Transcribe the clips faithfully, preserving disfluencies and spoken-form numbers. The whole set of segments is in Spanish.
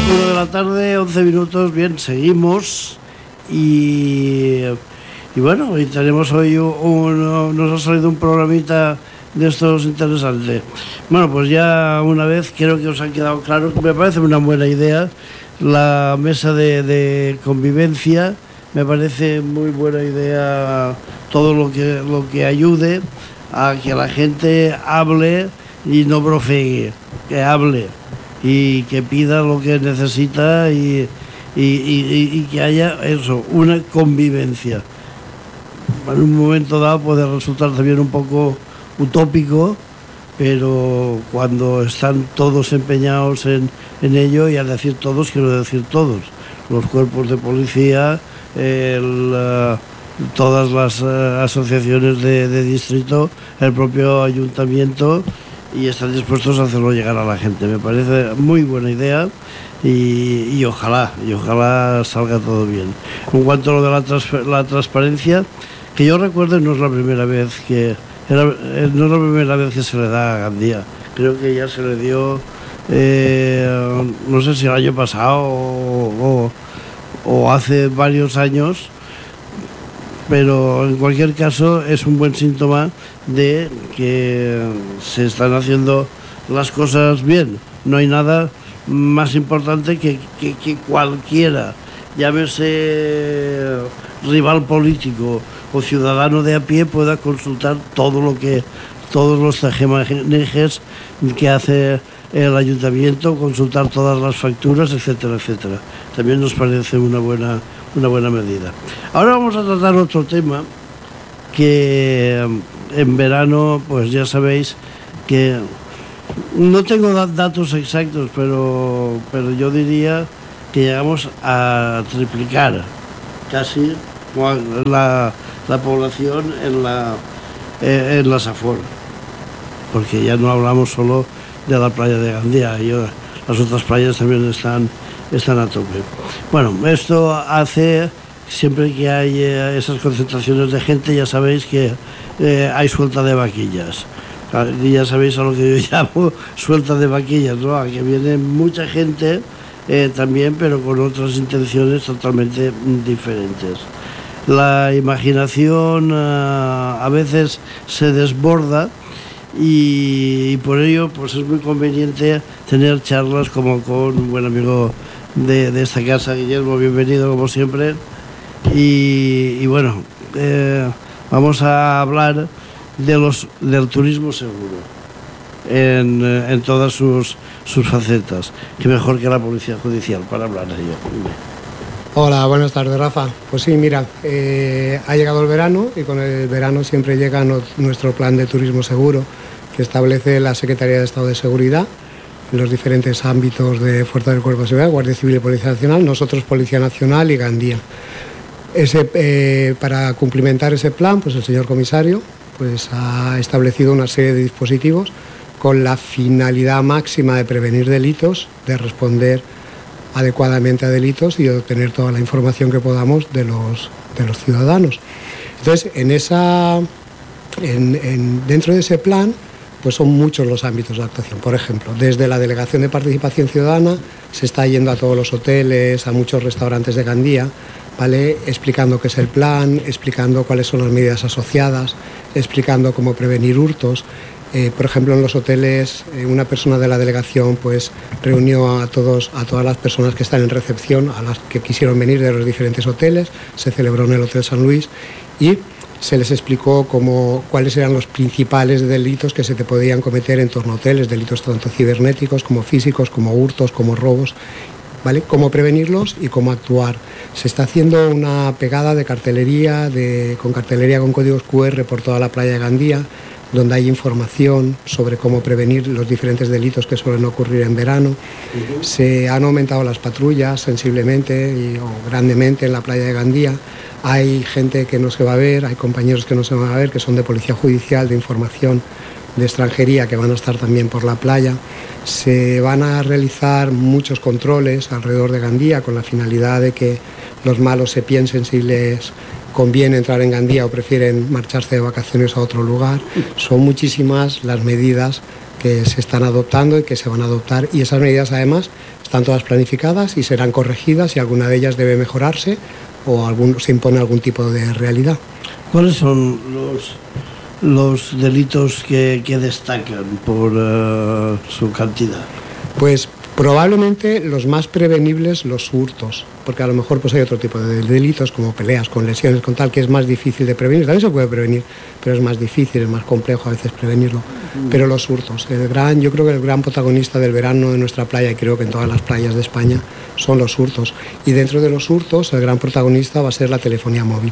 Una de la tarde, once minutos, bien, seguimos y, y bueno, y tenemos hoy un, un, nos ha salido un programita de estos interesantes. Bueno, pues ya una vez creo que os ha quedado claro, me parece una buena idea la mesa de, de convivencia, me parece muy buena idea todo lo que, lo que ayude a que la gente hable y no brofegue, que hable y que pida lo que necesita y, y, y, y que haya eso, una convivencia. En un momento dado puede resultar también un poco utópico, pero cuando están todos empeñados en, en ello, y al decir todos quiero decir todos, los cuerpos de policía, el, uh, todas las uh, asociaciones de, de distrito, el propio ayuntamiento, y están dispuestos a hacerlo llegar a la gente. Me parece muy buena idea y, y ojalá, y ojalá salga todo bien. En cuanto a lo de la, transfer, la transparencia, que yo recuerdo no es la primera vez que era, no es la primera vez que se le da a Gandía. Creo que ya se le dio, eh, no sé si el año pasado o, o, o hace varios años, pero en cualquier caso es un buen síntoma de que se están haciendo las cosas bien. No hay nada más importante que, que, que cualquiera, llámese rival político o ciudadano de a pie, pueda consultar todo lo que, todos los tejemanejes que hace el ayuntamiento, consultar todas las facturas, etcétera, etcétera. También nos parece una buena, una buena medida. Ahora vamos a tratar otro tema que en verano, pues ya sabéis que no tengo datos exactos, pero, pero yo diría que llegamos a triplicar casi la, la población en, la, en las afueras, porque ya no hablamos solo de la playa de Gandía, y las otras playas también están, están a tope. Bueno, esto hace, siempre que hay eh, esas concentraciones de gente, ya sabéis que eh, hay suelta de vaquillas. Y ya sabéis a lo que yo llamo suelta de vaquillas, ¿no? A que viene mucha gente eh, también, pero con otras intenciones totalmente diferentes. La imaginación eh, a veces se desborda y, y por ello pues es muy conveniente tener charlas como con un buen amigo de, de esta casa, Guillermo, bienvenido como siempre. Y, y bueno, eh, vamos a hablar de los, del turismo seguro en, en todas sus, sus facetas. Qué mejor que la policía judicial para hablar de ello. Hola, buenas tardes, Rafa. Pues sí, mira, eh, ha llegado el verano y con el verano siempre llega no, nuestro plan de turismo seguro que establece la Secretaría de Estado de Seguridad en los diferentes ámbitos de Fuerza del Cuerpo de Seguridad, Guardia Civil y Policía Nacional, nosotros Policía Nacional y Gandía. Ese, eh, para cumplimentar ese plan, pues el señor comisario pues, ha establecido una serie de dispositivos con la finalidad máxima de prevenir delitos, de responder adecuadamente a delitos y de obtener toda la información que podamos de los, de los ciudadanos. Entonces, en esa, en, en, dentro de ese plan, pues son muchos los ámbitos de actuación. Por ejemplo, desde la Delegación de Participación Ciudadana se está yendo a todos los hoteles, a muchos restaurantes de Gandía, ¿vale? Explicando qué es el plan, explicando cuáles son las medidas asociadas, explicando cómo prevenir hurtos. Eh, por ejemplo, en los hoteles, eh, una persona de la delegación pues, reunió a, todos, a todas las personas que están en recepción, a las que quisieron venir de los diferentes hoteles, se celebró en el Hotel San Luis y se les explicó cómo, cuáles eran los principales delitos que se te podían cometer en torno a hoteles, delitos tanto cibernéticos como físicos, como hurtos, como robos, ¿vale? Cómo prevenirlos y cómo actuar. Se está haciendo una pegada de cartelería, de, con cartelería con códigos cu erre por toda la playa de Gandía, donde hay información sobre cómo prevenir los diferentes delitos que suelen ocurrir en verano. Uh-huh. Se han aumentado las patrullas sensiblemente y, o grandemente en la playa de Gandía. Hay gente que no se va a ver, hay compañeros que no se van a ver, que son de Policía Judicial, de Información, de Extranjería, que van a estar también por la playa. Se van a realizar muchos controles alrededor de Gandía con la finalidad de que los malos se piensen si les conviene entrar en Gandía o prefieren marcharse de vacaciones a otro lugar. Son muchísimas las medidas que se están adoptando y que se van a adoptar, y esas medidas además están todas planificadas y serán corregidas si alguna de ellas debe mejorarse o algún, se impone algún tipo de realidad. ¿Cuáles son los, los delitos que, que destacan por uh, su cantidad? Pues probablemente los más prevenibles, los hurtos, porque a lo mejor pues hay otro tipo de delitos como peleas con lesiones, con tal, que es más difícil de prevenir. También se puede prevenir, pero es más difícil, es más complejo a veces prevenirlo. Mm. Pero los hurtos, el gran, yo creo que el gran protagonista del verano en nuestra playa, y creo que en todas las playas de España, son los hurtos. Y dentro de los hurtos, el gran protagonista va a ser la telefonía móvil.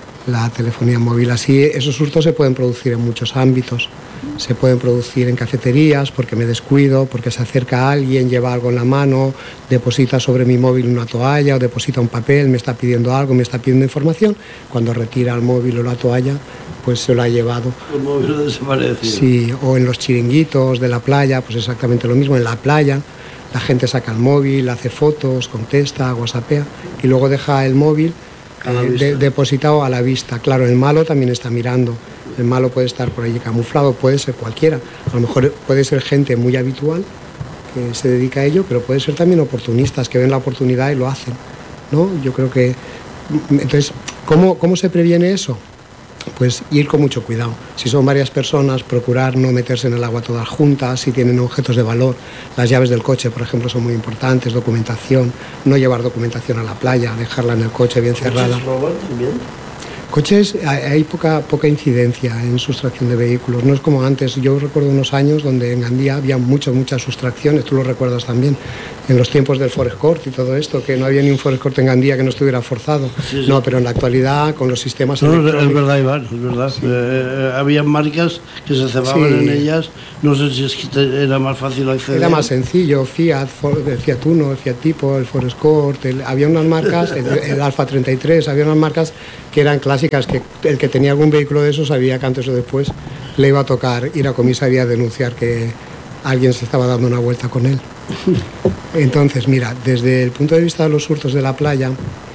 La telefonía móvil. Así, esos hurtos se pueden producir en muchos ámbitos. Se pueden producir en cafeterías porque me descuido, porque se acerca alguien, lleva algo en la mano, deposita sobre mi móvil una toalla o deposita un papel, me está pidiendo algo, me está pidiendo información. Cuando retira el móvil o la toalla, pues se lo ha llevado. El móvil ha desaparecido. Sí, o en los chiringuitos de la playa, pues exactamente lo mismo. En la playa la gente saca el móvil, hace fotos, contesta, whatsappea y luego deja el móvil Eh, de, depositado a la vista. Claro, el malo también está mirando. El malo puede estar por allí camuflado, puede ser cualquiera. A lo mejor puede ser gente muy habitual que se dedica a ello, pero puede ser también oportunistas que ven la oportunidad y lo hacen, ¿no? Yo creo que... Entonces, ¿cómo, cómo se previene eso? Pues ir con mucho cuidado. Si son varias personas, procurar no meterse en el agua todas juntas. Si tienen objetos de valor, las llaves del coche, por ejemplo, son muy importantes. Documentación, no llevar documentación a la playa, dejarla en el coche bien cerrada. ¿Coches roban también? Coches, hay poca, poca incidencia en sustracción de vehículos, no es como antes. Yo recuerdo unos años donde en Gandía había muchas, muchas sustracciones, tú lo recuerdas también, en los tiempos del Forest Court y todo esto, que no había ni un Forest Court en Gandía que no estuviera forzado. Sí, sí. No, pero en la actualidad, con los sistemas no, electrónicos... Es verdad, Iván, es verdad. Sí. Eh, había marcas que se cebaban sí. en ellas, no sé si es que era más fácil acceder. Era más sencillo, Fiat, el Fiat Uno, el Fiat Tipo, el Forest Court, el, había unas marcas, el, el Alfa treinta y tres, había unas marcas que eran clásicas, que el que tenía algún vehículo de esos sabía que antes o después le iba a tocar ir a comisaría a denunciar que alguien se estaba dando una vuelta con él. Entonces, mira, desde el punto de vista de los hurtos de la playa,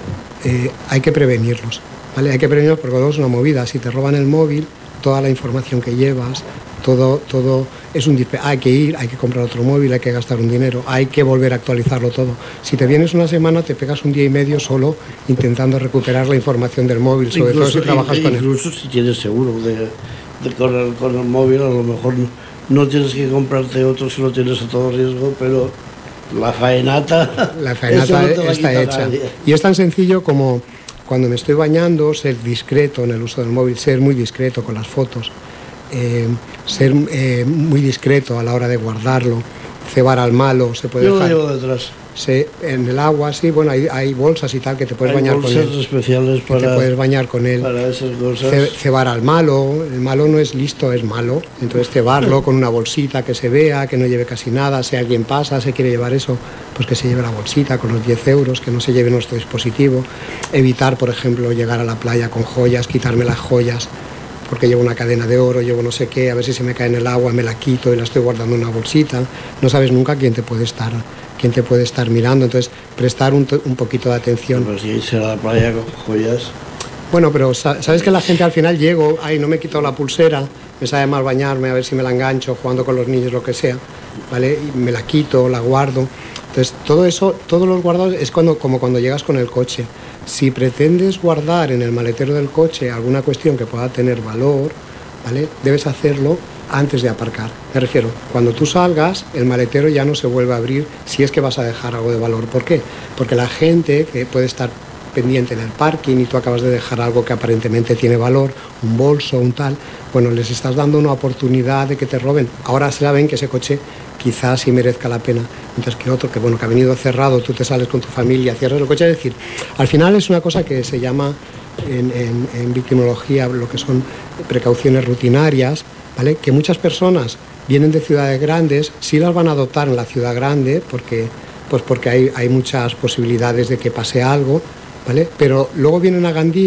eh, hay que prevenirlos, ¿vale? Hay que prevenirlos porque luego es una movida. Si te roban el móvil, toda la información que llevas, todo, todo es un dispe- hay que ir, hay que comprar otro móvil, hay que gastar un dinero, hay que volver a actualizarlo todo. Si te vienes una semana, te pegas un día y medio solo intentando recuperar la información del móvil, sobre incluso, todo si trabajas con él. Incluso si tienes seguro de, de correr con el móvil, a lo mejor no, no tienes que comprarte otro si lo tienes a todo riesgo, pero la faenata, la faenata no está hecha. Nadie. Y es tan sencillo como cuando me estoy bañando, ser discreto en el uso del móvil, ser muy discreto con las fotos. Eh, ser eh, muy discreto a la hora de guardarlo, cebar al malo, se puede Yo dejar. Yo lo llevo detrás. Se, en el agua, sí, bueno, hay, hay bolsas y tal que te puedes hay bañar con él. bolsas especiales para, te puedes bañar con él. Para esas cosas. Ce, cebar al malo, el malo no es listo, es malo. Entonces cebarlo con una bolsita que se vea, que no lleve casi nada. Si alguien pasa, se quiere llevar eso, pues que se lleve la bolsita con los diez euros, que no se lleve nuestro dispositivo. Evitar, por ejemplo, llegar a la playa con joyas, quitarme las joyas, porque llevo una cadena de oro, llevo no sé qué, a ver si se me cae en el agua, me la quito y la estoy guardando en una bolsita. No sabes nunca quién te puede estar, quién te puede estar mirando, entonces prestar un, un poquito de atención. Pero si irse a la playa con joyas... Bueno, pero sabes que la gente al final llego, ay, no me he quitado la pulsera, me sabe mal bañarme, a ver si me la engancho, jugando con los niños, lo que sea, ¿vale? Y me la quito, la guardo. Entonces, todo eso, todos los guardados es cuando, como cuando llegas con el coche. Si pretendes guardar en el maletero del coche alguna cuestión que pueda tener valor, ¿vale? Debes hacerlo antes de aparcar. Me refiero, cuando tú salgas, el maletero ya no se vuelve a abrir si es que vas a dejar algo de valor. ¿Por qué? Porque la gente que puede estar pendiente en el parking y tú acabas de dejar algo que aparentemente tiene valor, un bolso, un tal, bueno, les estás dando una oportunidad de que te roben. Ahora saben que ese coche quizás sí merezca la pena, mientras que otro que bueno que ha venido cerrado, tú te sales con tu familia, cierras el coche. Es decir, al final es una cosa que se llama en, en, en victimología lo que son precauciones rutinarias, ¿vale? Que muchas personas vienen de ciudades grandes, sí las van a adoptar en la ciudad grande porque, pues porque hay, hay muchas posibilidades de que pase algo, ¿vale? Pero luego vienen a Gandía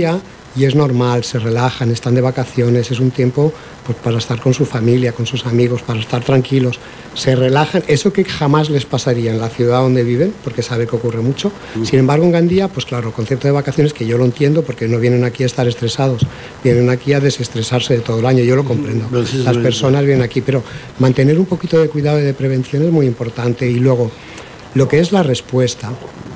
y es normal, se relajan, están de vacaciones, es un tiempo pues, para estar con su familia, con sus amigos, para estar tranquilos, se relajan, eso que jamás les pasaría en la ciudad donde viven, porque sabe que ocurre mucho. Sin embargo, en Gandía, pues claro, el concepto de vacaciones, que yo lo entiendo, porque no vienen aquí a estar estresados, vienen aquí a desestresarse de todo el año, yo lo comprendo. Las personas vienen aquí, pero mantener un poquito de cuidado y de prevención es muy importante. Y luego, lo que es la respuesta,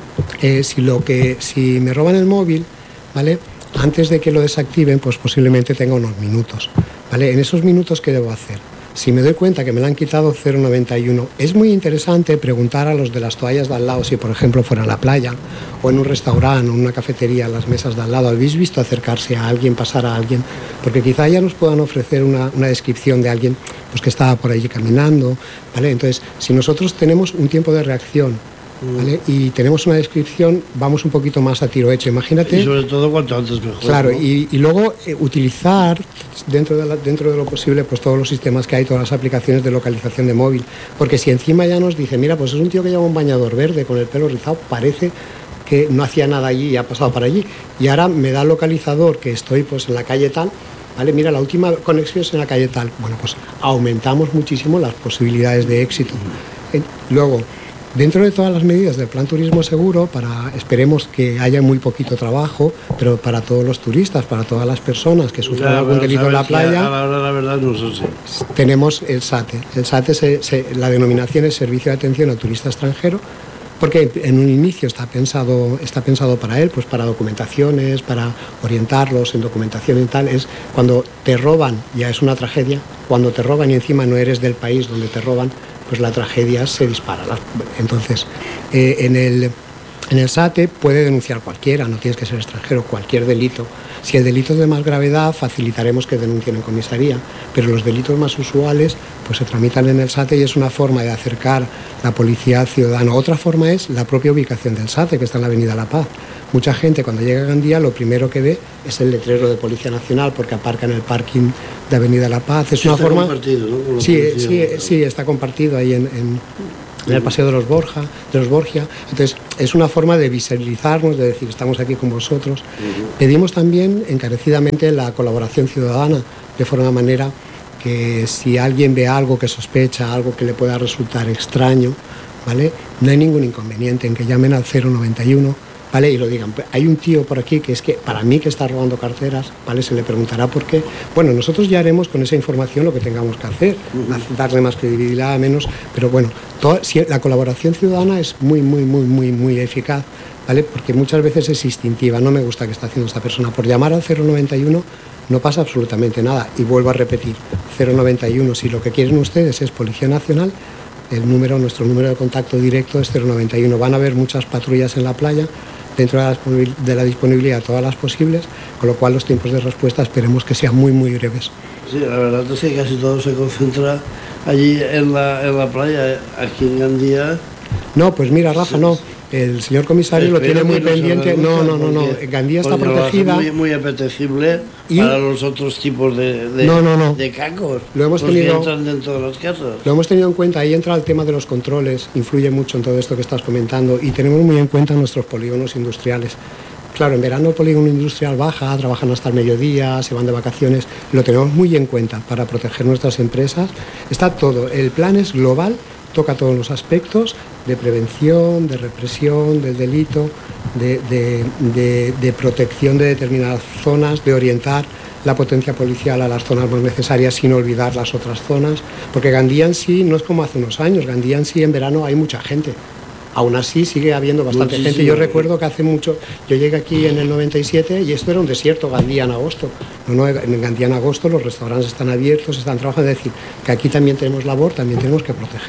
eh, si, lo que, si me roban el móvil, ¿vale?, antes de que lo desactiven, pues posiblemente tenga unos minutos, ¿vale? En esos minutos, ¿qué debo hacer? Si me doy cuenta que me lo han quitado cero noventa y uno, es muy interesante preguntar a los de las toallas de al lado, si por ejemplo fuera en la playa o en un restaurante o en una cafetería, en las mesas de al lado, ¿habéis visto acercarse a alguien, pasar a alguien? Porque quizá ya nos puedan ofrecer una, una descripción de alguien pues, que estaba por allí caminando, ¿vale? Entonces, si nosotros tenemos un tiempo de reacción, ¿vale?, y tenemos una descripción, vamos un poquito más a tiro hecho, imagínate. Y sobre todo cuanto antes mejor. Claro, ¿no? y, y luego eh, utilizar dentro de, la, dentro de lo posible pues todos los sistemas que hay, todas las aplicaciones de localización de móvil, porque si encima ya nos dice, mira, pues es un tío que lleva un bañador verde con el pelo rizado, parece que no hacía nada allí y ha pasado para allí, y ahora me da el localizador que estoy pues en la calle tal, vale, mira, la última conexión es en la calle tal, bueno, pues aumentamos muchísimo las posibilidades de éxito. Eh, luego, dentro de todas las medidas del Plan Turismo Seguro, para, esperemos que haya muy poquito trabajo, pero para todos los turistas, para todas las personas que sufran algún delito en la playa, a la hora, la verdad, no sé si. tenemos el SATE. El SATE, se, se, la denominación es Servicio de Atención al Turista Extranjero, porque en un inicio está pensado, está pensado para él, pues para documentaciones, para orientarlos en documentación y tal. Es cuando te roban, ya es una tragedia, cuando te roban y encima no eres del país donde te roban, pues la tragedia se dispara. Entonces, eh, en, el, en el SATE puede denunciar cualquiera, no tienes que ser extranjero, cualquier delito. Si el delito es de más gravedad, facilitaremos que denuncien en comisaría, pero los delitos más usuales pues se tramitan en el SATE y es una forma de acercar la policía al ciudadano. Otra forma es la propia ubicación del SATE, que está en la Avenida La Paz. Mucha gente cuando llega a Gandía lo primero que ve es el letrero de Policía Nacional porque aparca en el parking de Avenida La Paz. Es sí, una está forma. Compartido, ¿no? Sí, sí, sí, está compartido ahí en, en, en el Paseo de los Borja, de los Borgia. Entonces, es una forma de visibilizarnos, de decir, estamos aquí con vosotros. Uh-huh. Pedimos también encarecidamente la colaboración ciudadana, de forma manera que si alguien ve algo que sospecha, algo que le pueda resultar extraño, ¿vale?, no hay ningún inconveniente en que llamen al cero noventa y uno, ¿vale?, y lo digan. Hay un tío por aquí que es que para mí que está robando carteras, ¿vale?, se le preguntará por qué. Bueno, nosotros ya haremos con esa información lo que tengamos que hacer, uh-huh. darle más credibilidad, menos, pero bueno, toda, si, la colaboración ciudadana es muy, muy, muy, muy, muy eficaz, ¿vale?, porque muchas veces es instintiva. No me gusta que está haciendo esta persona. Por llamar al cero noventa y uno no pasa absolutamente nada. Y vuelvo a repetir, cero noventa y uno, si lo que quieren ustedes es Policía Nacional, el número, nuestro número de contacto directo es cero noventa y uno. Van a haber muchas patrullas en la playa, dentro de la, de la disponibilidad todas las posibles, con lo cual los tiempos de respuesta esperemos que sean muy, muy breves. Sí, la verdad es que casi todo se concentra allí en la, en la playa, aquí en Gandía. No, pues mira, Rafa, no. El señor comisario Espero lo tiene muy pendiente. No, no, no, no. Gandía está protegida. Muy, muy apetecible y para los otros tipos de, de, no, no, no. de cacos. Lo hemos tenido, que entran dentro de las casas. Lo hemos tenido en cuenta. Ahí entra el tema de los controles. Influye mucho en todo esto que estás comentando. Y tenemos muy en cuenta nuestros polígonos industriales. Claro, en verano el polígono industrial baja, trabajan hasta el mediodía, se van de vacaciones. Lo tenemos muy en cuenta para proteger nuestras empresas. Está todo. El plan es global. Toca todos los aspectos de prevención, de represión del delito, de, de, de, de protección de determinadas zonas, de orientar la potencia policial a las zonas más necesarias sin olvidar las otras zonas, porque Gandía en sí no es como hace unos años. Gandía en sí en verano hay mucha gente. Aún así sigue habiendo bastante Muchísimo. gente. Yo recuerdo que hace mucho, yo llegué aquí en el noventa y siete y esto era un desierto, Gandía en agosto. No, no, en Gandía en agosto los restaurantes están abiertos, están trabajando, es decir, que aquí también tenemos labor, también tenemos que proteger.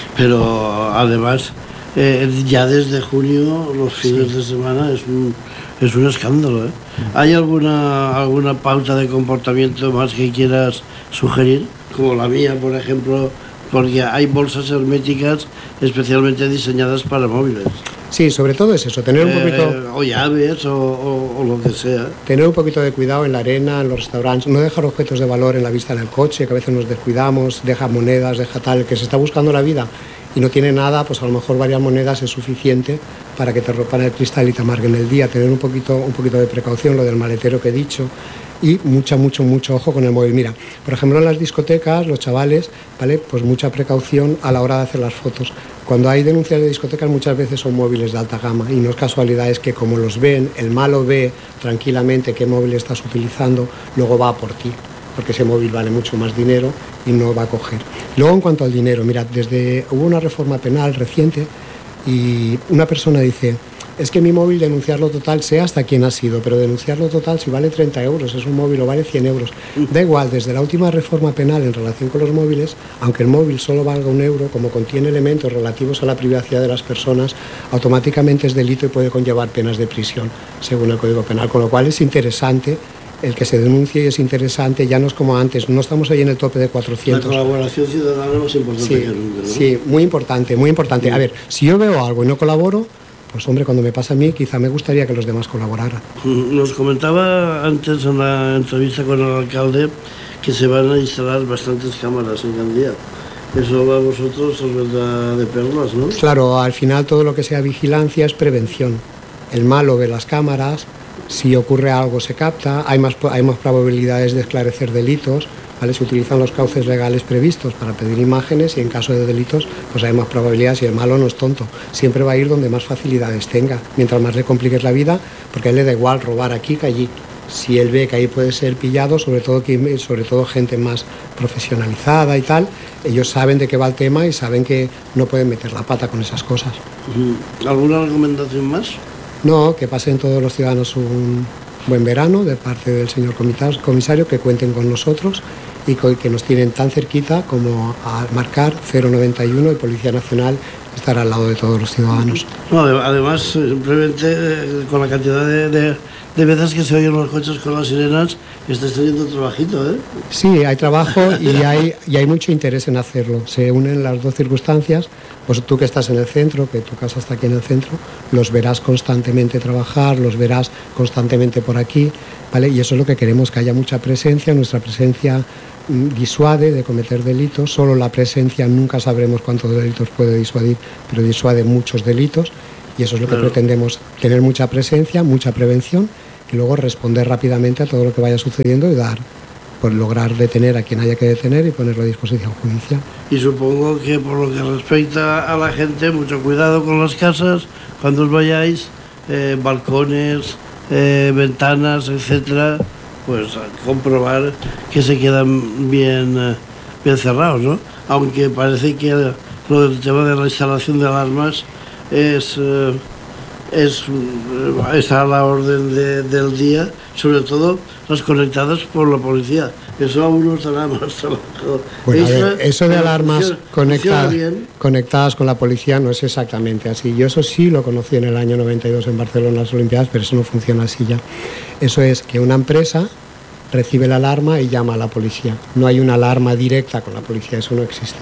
Pero además, eh, ya desde junio, los fines sí. de semana, es un, es un escándalo. ¿eh? ¿Hay alguna, alguna pauta de comportamiento más que quieras sugerir? Como la mía, por ejemplo, porque hay bolsas herméticas especialmente diseñadas para móviles. Sí, sobre todo es eso, tener un poquito... Eh, o llaves o, o, o lo que sea. Tener un poquito de cuidado en la arena, en los restaurantes, no dejar objetos de valor en la vista del coche, que a veces nos descuidamos, deja monedas, deja tal, que se está buscando la vida y no tiene nada, pues a lo mejor varias monedas es suficiente para que te rompan el cristal y te amarguen el día. Tener un poquito, un poquito de precaución, lo del maletero que he dicho, y mucha, mucho, mucho ojo con el móvil. Mira, por ejemplo, en las discotecas, los chavales, ¿vale? Pues mucha precaución a la hora de hacer las fotos. Cuando hay denuncias de discotecas muchas veces son móviles de alta gama y no es casualidad, es que como los ven, el malo ve tranquilamente qué móvil estás utilizando, luego va a por ti, porque ese móvil vale mucho más dinero y no va a coger. Luego, en cuanto al dinero, mira, desde hubo una reforma penal reciente y una persona dice, es que mi móvil, denunciarlo total, sé hasta quién ha sido, pero denunciarlo total, si vale treinta euros, es un móvil o vale cien euros. Da igual, desde la última reforma penal en relación con los móviles, aunque el móvil solo valga un euro, como contiene elementos relativos a la privacidad de las personas, automáticamente es delito y puede conllevar penas de prisión, según el Código Penal, con lo cual es interesante el que se denuncie y es interesante, ya no es como antes, no estamos ahí en el tope de cuatrocientos. La colaboración ciudadana es importante. Sí, que nunca, ¿no? Sí, muy importante, muy importante. A ver, si yo veo algo y no colaboro, pues hombre, cuando me pasa a mí, quizá me gustaría que los demás colaboraran. Nos comentaba antes en la entrevista con el alcalde que se van a instalar bastantes cámaras en Gandía. Eso a vosotros os vendrá de perlas, ¿no? Claro, al final todo lo que sea vigilancia es prevención. El malo ve las cámaras, si ocurre algo se capta, hay más, hay más probabilidades de esclarecer delitos, ¿vale? Se utilizan los cauces legales previstos para pedir imágenes y en caso de delitos pues hay más probabilidades y el malo no es tonto. Siempre va a ir donde más facilidades tenga, mientras más le compliques la vida, porque a él le da igual robar aquí que allí. Si él ve que ahí puede ser pillado, sobre todo, sobre todo gente más profesionalizada y tal, ellos saben de qué va el tema y saben que no pueden meter la pata con esas cosas. ¿Alguna recomendación más? No, que pasen todos los ciudadanos un buen verano de parte del señor comisario, que cuenten con nosotros y que nos tienen tan cerquita como a marcar cero noventa y uno y Policía Nacional estará al lado de todos los ciudadanos. No, además, simplemente con la cantidad de, de, de veces que se oyen los coches con las sirenas, estáis teniendo trabajito, ¿eh? Sí, hay trabajo y hay, y hay mucho interés en hacerlo. Se unen las dos circunstancias. Pues tú que estás en el centro, que tu casa está aquí en el centro, los verás constantemente trabajar, los verás constantemente por aquí, ¿vale? Y eso es lo que queremos, que haya mucha presencia. Nuestra presencia disuade de cometer delitos, solo la presencia, nunca sabremos cuántos delitos puede disuadir, pero disuade muchos delitos y eso es lo que claro. pretendemos, tener mucha presencia, mucha prevención y luego responder rápidamente a todo lo que vaya sucediendo y dar, por lograr detener a quien haya que detener y ponerlo a disposición judicial. Y supongo que por lo que respecta a la gente, mucho cuidado con las casas, cuando os vayáis, eh, balcones, eh, ventanas, etcétera, pues a comprobar que se quedan bien, eh, bien cerrados, ¿no? Aunque parece que lo del tema de la instalación de alarmas es, eh, es está a la orden de, del día, sobre todo las conectadas por la policía. Eso aún no estará más trabajo. Bueno, a ver, eso de alarmas conectadas, conectadas con la policía no es exactamente así. Yo eso sí lo conocí en el año noventa y dos en Barcelona, en las Olimpiadas, pero eso no funciona así ya. Eso es que una empresa recibe la alarma y llama a la policía. No hay una alarma directa con la policía, eso no existe.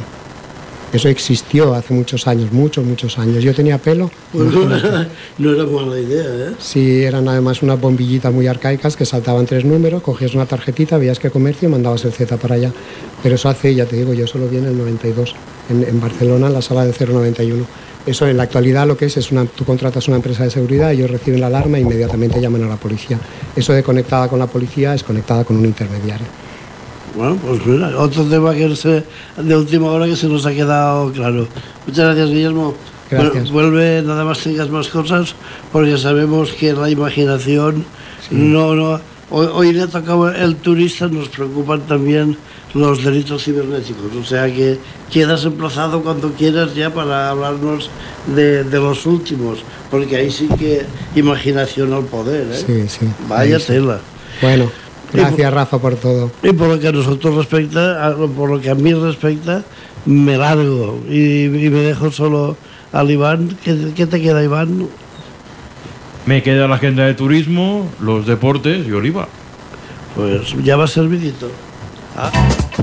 Eso existió hace muchos años, muchos, muchos años. Yo tenía pelo. Pues no, era, no era mala idea, ¿eh? Sí, eran además unas bombillitas muy arcaicas que saltaban tres números, cogías una tarjetita, veías qué comercio y mandabas el Z para allá. Pero eso hace, ya te digo, yo solo vi en el noventa y dos, en, en Barcelona, en la sala de cero noventa y uno. Eso en la actualidad lo que es, es una, tú contratas una empresa de seguridad, ellos reciben la alarma e inmediatamente llaman a la policía. Eso de conectada con la policía es conectada con un intermediario. Bueno, pues mira, otro tema que se, de última hora que se nos ha quedado claro. Muchas gracias, Guillermo. Gracias. Vuelve, nada más tengas más cosas, porque sabemos que la imaginación sí. no, no. Hoy, hoy le ha tocado el turista, nos preocupan también los delitos cibernéticos. O sea que quedas emplazado cuando quieras ya para hablarnos de, de los últimos, porque ahí sí que imaginación al poder, ¿eh? Sí, sí. Vaya sí. tela. Bueno. Gracias, Rafa, por todo. Y por lo que a nosotros respecta, por lo que a mí respecta, me largo y, y me dejo solo al Iván. ¿Qué, qué te queda, Iván? Me queda la agenda de turismo, los deportes y Oliva. Pues ya va servidito. Ah.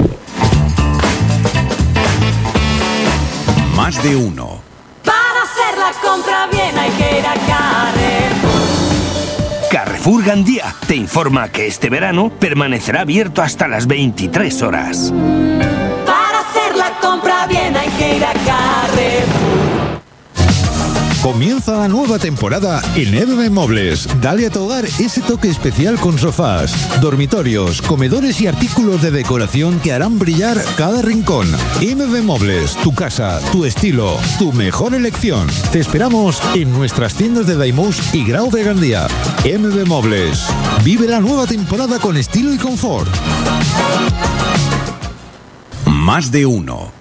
Más de uno. Para hacer la compra bien hay que ir a Carrefour. Carrefour Gandía te informa que este verano permanecerá abierto hasta las veintitrés horas. Para hacer la compra bien hay que que ir a Carrefour. Comienza la nueva temporada en M B Mobles. Dale a tu hogar ese toque especial con sofás, dormitorios, comedores y artículos de decoración que harán brillar cada rincón. M B Mobles, tu casa, tu estilo, tu mejor elección. Te esperamos en nuestras tiendas de Daimús y Grau de Gandía. M B Mobles. Vive la nueva temporada con estilo y confort. Más de uno.